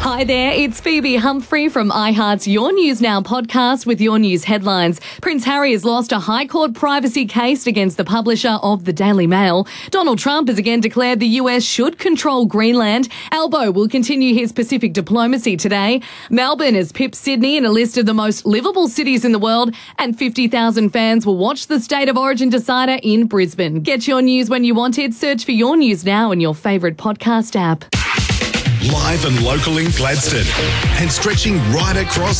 Hi there, it's Phoebe Humphrey from iHeart's Your News Now podcast with your news headlines. Prince Harry has lost a High Court privacy case against the publisher of the Daily Mail. Donald Trump has again declared the US should control Greenland. Albo will continue his Pacific diplomacy today. Melbourne has pipped Sydney in a list of the most livable cities in the world, and 50,000 fans will watch the State of Origin decider in Brisbane. Get your news when you want it. Search for Your News Now in your favourite podcast app. Live and local in Gladstone and stretching right across